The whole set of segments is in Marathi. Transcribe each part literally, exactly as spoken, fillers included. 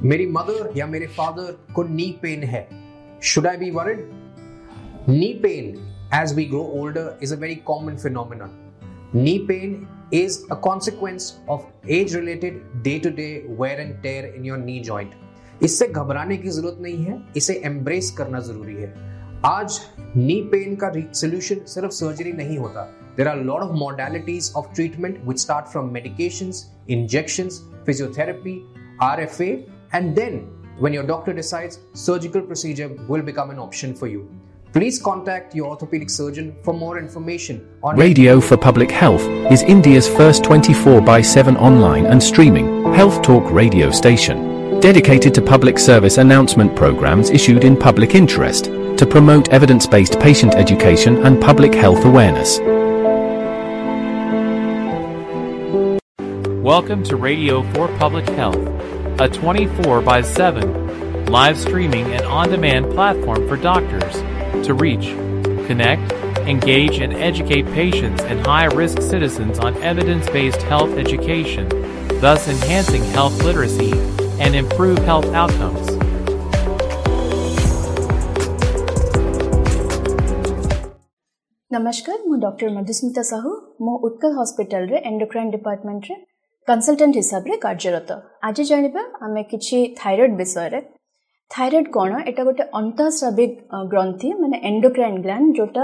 मेरी मदर या मेरे फादर को नी पेन है, should I be worried? Knee pain as we grow older is a very common phenomenon. Knee pain is a consequence of age-related day-to-day wear and tear in your knee joint. इससे घबराने की जरूरत नहीं है, इसे embrace करना जरूरी है। आज knee pain का solution सिर्फ सर्जरी नहीं होता। There are a lot of modalities of treatment which start from medications, injections, physiotherapy, R F A, and then when your doctor decides, surgical procedure will become an option for you. Please contact your orthopedic surgeon for more information on Radio for Public Health is India's first twenty-four by seven online and streaming health talk radio station, dedicated to public service announcement programs issued in public interest to promote evidence-based patient education and public health awareness. Welcome to Radio for Public Health, a twenty-four by seven live streaming and on-demand platform for doctors to reach, connect, engage, and educate patients and high-risk citizens on evidence-based health education, thus enhancing health literacy and improve health outcomes. नमस्कार, मु डॉक्टर मधुस्मिता साहू मो उत्कल हॉस्पिटल रे एंडोक्राइन डिपार्टमेंट रे कंसल्टेंट हिसाब रे कार्यरत। आज जानिबा आमे किछि थायराइड विषय रे। थायराइड कोन एटा गोटे अंतःस्राविक ग्रंथि माने एंडोक्राइन ग्लैंड जोटा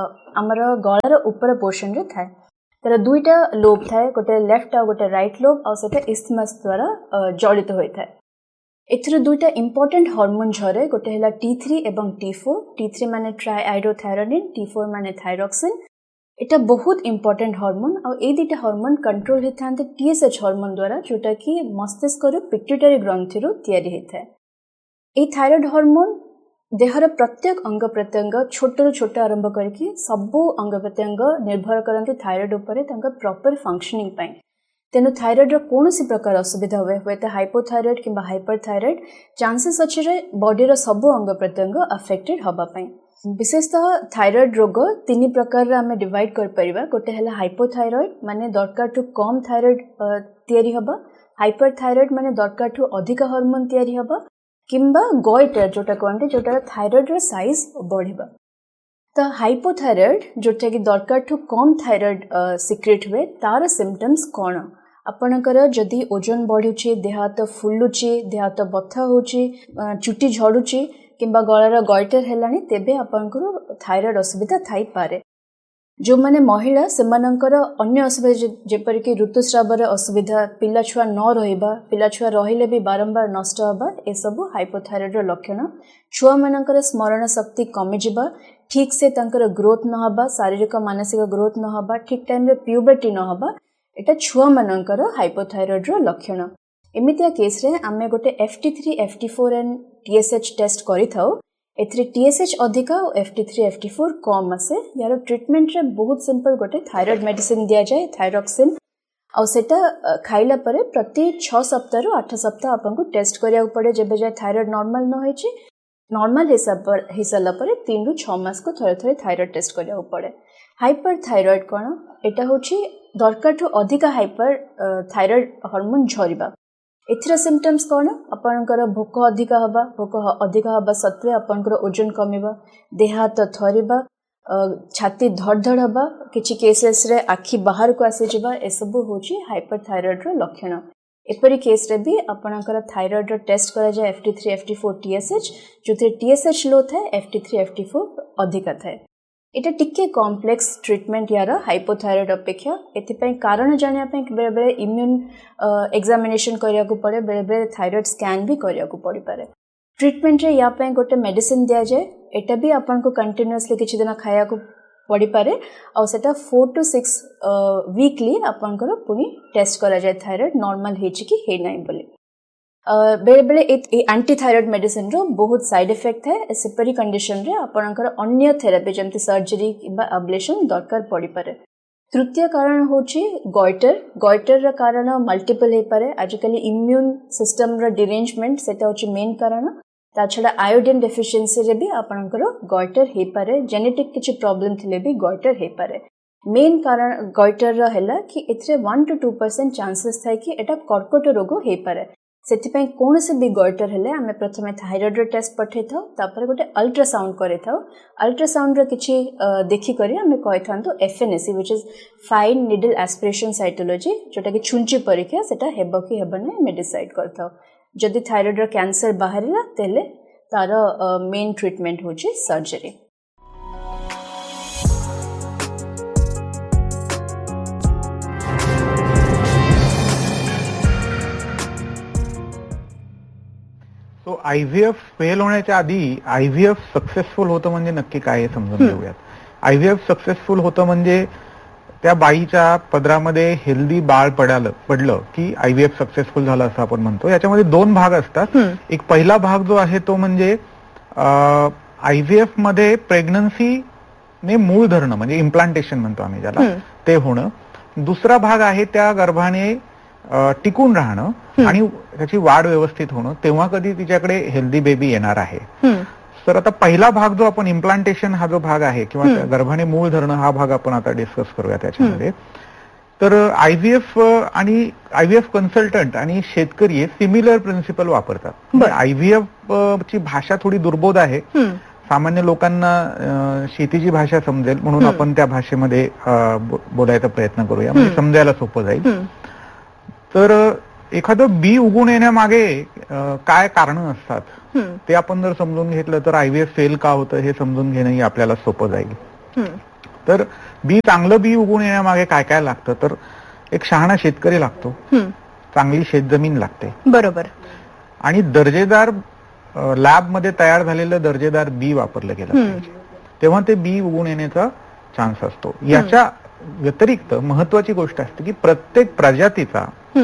हमर गळार ऊपर पोर्शन रे थाए। तार दुईटा लोब थाए, गोटे लेफ्ट आ गोटे राइट लोब आ सेटा इस्थमस द्वारा जड़ित होय थाए। एथिर दुईटा इंपोर्टेंट हार्मोन झरे, गोटे हला टी थ्री एवं T four. T three Mane ट्राइआयोडोथायरोनिन, T four Mane thyroxine. Etah बहुत इंपोर्टेंट हार्मोन आ ए दुईटा हार्मोन कंट्रोल हेथांते टीएसएच हार्मोन द्वारा, जोटा कि मस्तिष्क रो पिट्यूटरी ग्रंथि रो तयारी हेथाय। ए थायराइड हार्मोन देहर प्रत्येक अंग प्रत्यंग छोट रु छोट आरंभ करके सबो अंग प्रत्यंग निर्भर करते थायराइड उपरे तांका प्रॉपर फंक्शनिंग पाई। तेनु थायराइड रो कोनोसी प्रकार असुविधा हुए हुए तो हाइपोथायराइड किंबा हाइपरथायराइड चांसेस अछि रे बॉडी रो सबो अंग प्रत्यंग अफेक्टेड हबा पाई। विशेषतः थायराइड रोग तीन प्रकार रे हमें डिवाइड कर परिबा। गोटे हला हाइपोथायराइड माने दरकार टू कम थायराइड तयारी हबा, हाइपरथायराइड माने दरकार टू अधिक हार्मोन तयारी हबा, किंबा गॉइटर जोटा कहते जोटा थायराइड रो साइज बढ़िबा। तो हाइपोथायराइड जोटा कि दरकार टू कम थायराइड सिक्रेट हुए तार सिम्पटम्स कौन? आपणकर जदि ओजन बढ़ुची, देह हाथ फुलुची, देह हाथ बथा होची, चुटी झड़ुची किंबा गଳାର गॉइटर हेलानी, तेबे आपणकर थायराइड असुविधा थाई पारे। जो माने महिला सेमानंकर अन्य असुविधा जेपर कि ऋतुस्रावर असुविधा, पिला छुआ न रहिबा, पिला छुआ रहिले भी बारंबार नष्ट हबा, ए सब हाइपोथायराइड रो लक्षण। छुआ मानकर स्मरण शक्ति कमी जिबा, ठीक से तांकर ग्रोथ न हबा, शारीरिक मानसिक ग्रोथ न हबा, ठीक टाइम रे प्यूबर्टी न हबा, एटा छुआ मानकर हाइपोथायराइड रो लक्षण। एमितिया केस रे आमे गोटे F T three, F T four end T S H taste करि थाउ। एथरे टी एस एच अधिका और F T three, F T four कम आसे। यार ट्रीटमेंट रे बहुत सिंपल, गोटे थायराइड मेडिसिन दिया जाए, थायरॉक्सिन, और सेटा खाइला परे प्रति छह सप्ताह रु आठ सप्ताह आपनको टेस्ट करिया पड़े। जेबे जाय थायराइड नॉर्मल न होइची, नॉर्मल हिसाब पर हिसाला परे तीन रु छह मास को थरे थरे थायराइड टेस्ट करिया पड़े। हाइपरथायराइड कोन एटा होची दरकार टू अधिका हाइपर थायराइड हार्मोन झरिबा। एथिरा सिम्पटम्स कौन? आपनकर भोक अधिका हबा, भोक अधिका हबा सत्वे आपनकर ओजन कमिबा, देह हाथ थरिबा, छाती धड़ धड़ हबा, किछि केसेस रे आखि बाहर को आसी जिबा, ए सब होची हाइपरथायराइड रो लक्षण। एपरि केस रे भी आपनकर थायराइड रो टेस्ट करा जाय F T three, F T four, T S H. जोथे T S H low थाए, F T three, F T four अधिका थाए। एटा टिके कॉम्प्लेक्स ट्रीटमेंट यार हाइपोथायराइड अपेक्षा। एथिपई कारण जानिया पई बेले बेले इम्यून एग्जामिनेशन करिया को पड़े, बेले बेले थायराइड स्कैन भी करिया को पड़ी पारे। ट्रीटमेंट रे या पई गोटे मेडिसिन दिया जाए, एटा भी आपन को कंटीन्यूअसली किछि दिन खाया को पड़ी पारे, और सेटा फोर टू सिक्स वीकली आपन को पुनी टेस्ट करा जाए थायराइड नॉर्मल हेछि कि हे नै बोली। Bele Bele anti thyroid medicine row बहुत साइड इफेक्ट है। सेपरी कंडीशन रे आपनकर अन्य थेरेपी जमती सर्जरी किबा अब्लेशन दरकार पड़ी पारे। तृतीय कारण होची गॉइटर। गॉइटर रा कारण मल्टीपल हे पारे। आजकल इम्यून सिस्टम रा डिरेंजमेंट सेटा होची मेन कारण। ता छडा आयोडीन डेफिशिएंसी रे भी आपनकर गॉइटर हे पारे। जेनेटिक किछि प्रॉब्लम थिले भी गॉइटर हे पारे। मेन कारण गॉइटर रा हैला कि एथरे one two two percent chances थाय कि एटा कर्कट रोग हे पारे। सेथिपाई कोनसे भी गॉइटर हेले आमे प्रथमे थायराइड रो टेस्ट पठे थाउ तापर गोटे अल्ट्रासाउंड करे थाउ अल्ट्रासाउंड रो किछि देखि करी आमे कहि थांतो FNAC which is fine needle aspiration cytology जोटा कि छुंची परीक्षा सेटा हेबो कि हेबो नै मे डिसाइड करथाउ जदि थायराइड रो कैंसर बाहरिला तेले तार मेन ट्रीटमेंट होची सर्जरी। तो आयव्हीएफ फेल होण्याच्या आधी आयव्हीएफ सक्सेसफुल होतं म्हणजे नक्की काय हे समजून घेऊयात। आयव्हीएफ सक्सेसफुल होतं म्हणजे त्या बाईच्या पदरामध्ये हेल्दी बाळ पडालं पडलं की आयव्हीएफ सक्सेसफुल झालं असं आपण म्हणतो। याच्यामध्ये दोन भाग असतात, एक पहिला भाग जो आहे तो म्हणजे आयव्हीएफ मध्ये प्रेग्नन्सीने मूळ धरणं म्हणजे इम्प्लांटेशन म्हणतो आम्ही ज्याला ते होणं, दुसरा भाग आहे त्या गर्भाने टिकून राहणं आणि त्याची वाढ व्यवस्थित होणं, तेव्हा कधी तिच्याकडे हेल्दी बेबी येणार आहे। तर आता पहिला भाग जो आपण इम्प्लांटेशन हा जो भाग आहे किंवा गर्भाने मूळ धरणं हा भाग आपण आता डिस्कस करूया त्याच्यामध्ये। तर आयव्हीएफ आणि आयव्हीएफ कन्सल्टंट आणि शेतकरी हे सिमिलर प्रिन्सिपल वापरतात। आयव्हीएफ ची भाषा थोडी दुर्बोध आहे, सामान्य लोकांना शेतीची भाषा समजेल म्हणून आपण त्या भाषेमध्ये बोलायचा प्रयत्न करूया म्हणजे समजायला सोपं जाईल। तर एखादं बी उगून येण्यामागे काय कारण असतात ते आपण जर समजून घेतलं तर आयव्हीएफ फेल का होतं हे समजून घेणंही आपल्याला सोपं जाईल। तर बी चांगलं बी उगून येण्यामागे काय काय लागतं तर एक शहाणा शेतकरी लागतो, चांगली शेतजमीन लागते, बरोबर, आणि दर्जेदार लॅबमध्ये तयार झालेलं दर्जेदार बी वापरलं गेलं पाहिजे, तेव्हा ते बी उगून येण्याचा चान्स असतो। याच्या व्यतिरिक्त महत्वाची गोष्ट असते की प्रत्येक प्रजातीचा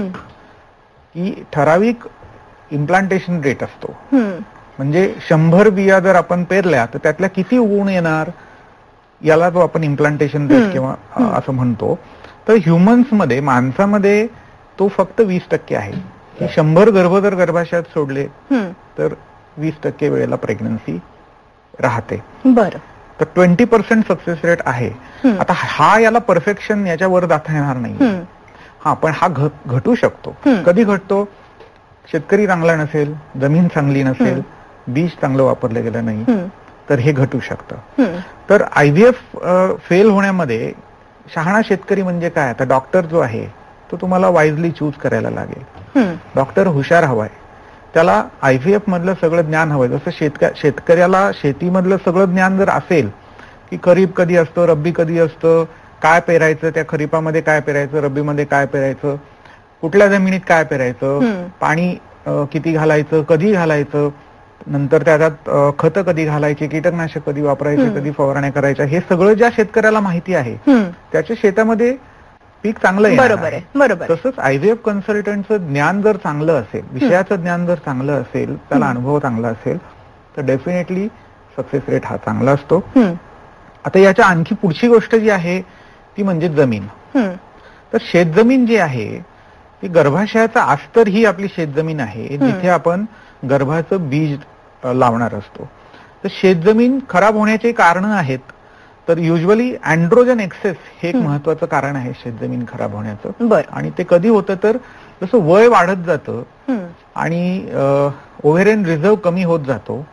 की ठराविक इम्प्लांटेशन रेट असतो, म्हणजे शंभर बिया जर आपण पेरल्या तर त्यातल्या किती उगवून येणार याला जो आपण इम्प्लांटेशन रेट किंवा असं म्हणतो। तर ह्युमन्स मध्ये माणसामध्ये तो फक्त वीस टक्के आहे। शंभर गर्भ जर गर्भाशयात सोडले तर वीस टक्के वेळेला प्रेग्नन्सी राहते। बरं, तर ट्वेंटी पर्सेंट सक्सेस रेट आहे। आता हा याला परफेक्शन याच्यावर जाता येणार नाही, हा पण हा घटू शकतो। कधी घटतो? शेतकरी चांगला नसेल, जमीन चांगली नसेल, बीज चांगलं वापरलं गेलं नाही तर हे घटू शकतं। तर आयव्हीएफ फेल होण्यामध्ये शहाणा शेतकरी म्हणजे काय, आता डॉक्टर जो आहे तो तुम्हाला वाईजली चूज करायला लागेल। डॉक्टर हुशार हवाय, त्याला आयव्हीएफ मधलं सगळं ज्ञान हवंय। जसं शेतक शेतकऱ्याला शेतीमधलं सगळं ज्ञान जर असेल की खरीप कधी असतं, रब्बी कधी असतं, काय पेरायचं, त्या खरीपामध्ये काय पेरायचं, रब्बीमध्ये काय पेरायचं, कुठल्या जमिनीत काय पेरायचं, पाणी किती घालायचं, कधी घालायचं, नंतर त्याच्यात खतं कधी घालायची, कीटकनाशक कधी वापरायचे, कधी फवारण्या करायच्या, हे सगळं ज्या शेतकऱ्याला माहिती आहे त्याच्या शेतामध्ये पीक चांगलं आहे। बरोबर आहे, बरोबर। तसंच आयव्हीएफ कन्सल्टंटचं ज्ञान जर चांगलं असेल, विषयाचं ज्ञान जर चांगलं असेल, त्याला अनुभव चांगला असेल तर डेफिनेटली सक्सेस रेट हा चांगला असतो। आता याच्या आणखी पुढची गोष्ट जी आहे ती म्हणजे जमीन। तर शेतजमीन जी आहे ती गर्भाशयाचा अस्तर ही आपली शेतजमीन आहे, जिथे आपण गर्भाचं बीज लावणार असतो। तर शेतजमीन खराब होण्याचे कारण आहेत, तर युजली अँड्रोजन एक्सेस हे एक महत्वाचं कारण आहे शेतजमीन खराब होण्याचं। आणि ते कधी होतं तर जसं वय वाढत जातं आणि ओव्हेरियन रिझर्व कमी होत जातो।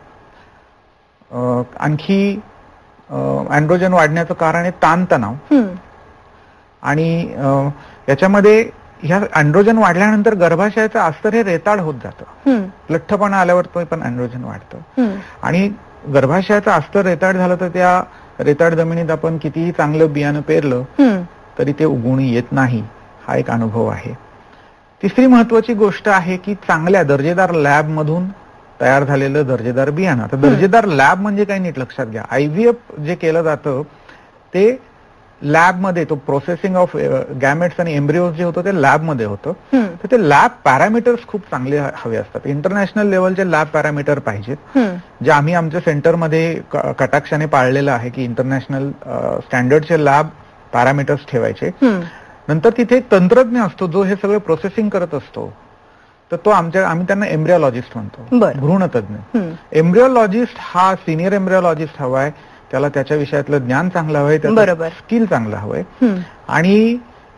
आणखी अँड्रोजन वाढण्याचं कारण आहे ताणतणाव, आणि याच्यामध्ये ह्या अँड्रोजन वाढल्यानंतर गर्भाशयाचं अस्तर हे रेताड होत जातं, लठ्ठपणा आल्यावर तो पण अँड्रोजन वाढतं, आणि गर्भाशयाचं अस्तर रेताड झालं तर त्या रेताड जमिनीत आपण कितीही चांगलं बियाणं पेरलं तरी ते उगवून येत नाही, हा एक अनुभव आहे। तिसरी महत्वाची गोष्ट आहे की चांगल्या दर्जेदार लॅब मधून तयार झालेलं दर्जेदार बियाणं। आता दर्जेदार लॅब म्हणजे काही नीट लक्षात घ्या, आयव्हीएफ जे केलं जातं ते लॅबमध्ये, तो प्रोसेसिंग ऑफ गॅमेट्स आणि एम्ब्रिओज जे होतं ते लॅबमध्ये होतं, तर ते लॅब पॅरामीटर्स खूप चांगले हवे असतात, इंटरनॅशनल लेवलचे लॅब पॅरामीटर पाहिजेत, जे आम्ही आमच्या सेंटरमध्ये कटाक्षाने पाळलेलं आहे की इंटरनॅशनल स्टँडर्डचे लॅब पॅरामीटर्स ठेवायचे। नंतर तिथे एक तंत्रज्ञ असतो जो हे सगळं प्रोसेसिंग करत असतो, तर तो आमच्या आम्ही त्यांना एम्ब्रिओलॉजिस्ट म्हणतो, भ्रूणतज्ञ। एम्ब्रिओलॉजिस्ट हा सिनियर एम्ब्रिओलॉजिस्ट हवाय, त्याला त्याच्या विषयातलं ज्ञान चांगलं हवंय, त्याचं स्किल चांगलं हवंय, आणि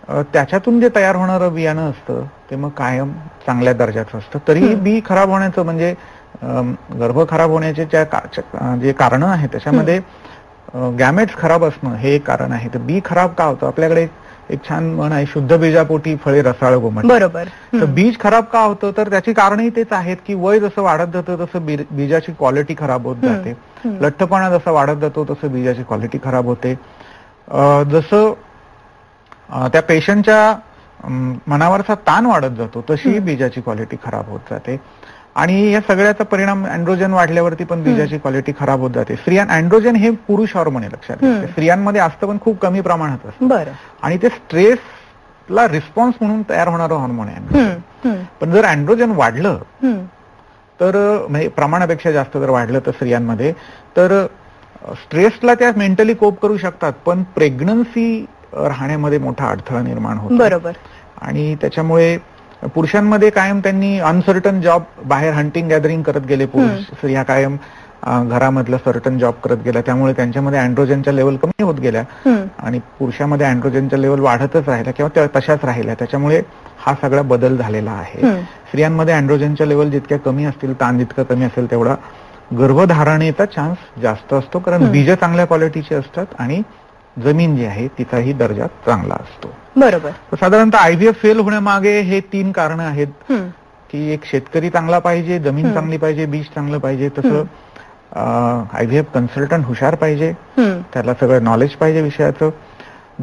त्याच्यातून जे तयार होणारं बियाणं असतं ते मग कायम चांगल्या दर्जाचं असतं. तरीही बी खराब होण्याचं म्हणजे गर्भ खराब होण्याचे ज्या जे कारण आहे त्याच्यामध्ये गॅमेट्स खराब असणं हे एक कारण आहे. तर बी खराब का होतं? आपल्याकडे एक छान म्हण आहे, शुद्ध बीजापोटी फळे रसाळ गोमट. बरोबर. तर बीज खराब का होतं? तर त्याची कारणही तेच आहेत की वय जसं वाढत जातं तसं बीजाची क्वालिटी खराब होत जाते. लठ्ठपणा जसा वाढत जातो तसं बीजाची क्वालिटी खराब होते. जसं त्या पेशंटच्या मनावरचा ताण वाढत जातो तशी बीजाची क्वालिटी खराब होत जाते. आणि या सगळ्याचा परिणाम अँड्रोजन वाढल्यावरती पण बीजाची क्वालिटी खराब होत जाते. स्त्रियां अँड्रोजन हे पुरुष हॉर्मोन आहे, लक्षात घ्या. स्त्रियांमध्ये असतं पण खूप कमी प्रमाणात असतं. आणि ते स्ट्रेसला रिस्पॉन्स म्हणून तयार होणारं हॉर्मोन आहे. पण जर अँड्रोजन वाढलं तर म्हणजे प्रमाणापेक्षा जास्त जर वाढलं तर स्त्रियांमध्ये तर स्ट्रेसला त्या मेंटली कोप करू शकतात, पण प्रेग्नन्सी राहण्यामध्ये मोठा अडथळा निर्माण होतो. बरोबर. आणि त्याच्यामुळे पुरुषांमध्ये कायम त्यांनी अनसर्टन जॉब, बाहेर हंटिंग गॅदरिंग करत गेले पुरुष, स्त्रिया कायम घरामधलं सर्टन जॉब करत गेल्या, त्यामुळे त्यांच्यामध्ये अँड्रोजनच्या लेवल कमी होत गेल्या आणि पुरुषामध्ये अँड्रोजनच्या लेवल वाढतच राहिल्या किंवा तशाच राहिल्या. त्याच्यामुळे हा सगळा बदल झालेला आहे. स्त्रियांमध्ये अँड्रोजनच्या लेवल जितक्या कमी असतील, ताण जितकं कमी असेल तेवढा गर्भधारणेचा चान्स जास्त असतो, कारण बीज चांगल्या क्वालिटीचे असतात आणि जमीन जी आहे तिचाही दर्जा चांगला असतो. बरोबर. साधारणतः आयव्हीएफ फेल होण्यामागे हे तीन कारण आहेत की एक शेतकरी चांगला पाहिजे, जमीन चांगली पाहिजे, बीज चांगलं पाहिजे, तसं आयव्हीएफ कन्सल्टंट हुशार पाहिजे, त्याला सगळं नॉलेज पाहिजे विषयाचं,